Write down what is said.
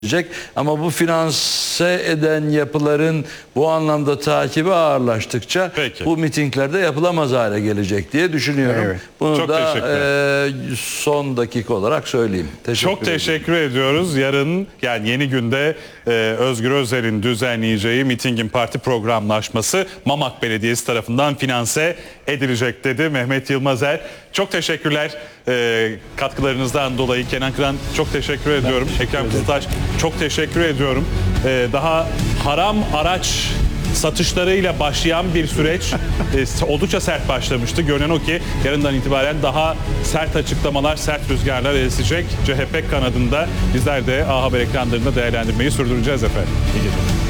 Ama bu finanse eden yapıların bu anlamda takibi ağırlaştıkça bu mitinglerde yapılamaz hale gelecek diye düşünüyorum. Evet. Bunu Çok da son dakika olarak söyleyeyim. Çok teşekkür ediyoruz. Yarın yani Yeni Günde Özgür Özel'in düzenleyeceği mitingin parti programlaşması Mamak Belediyesi tarafından finanse edilecek dedi Mehmet Yılmazer. Çok teşekkürler katkılarınızdan dolayı. Kenan Kıran çok teşekkür ediyorum. Ekrem Kızıltaş çok teşekkür ediyorum. Daha haram araç satışlarıyla başlayan bir süreç oldukça sert başlamıştı. Görünen o ki yarından itibaren daha sert açıklamalar, sert rüzgarlar esecek CHP kanadında. Bizler de A Haber ekranlarında değerlendirmeyi sürdüreceğiz efendim. İyi geceler.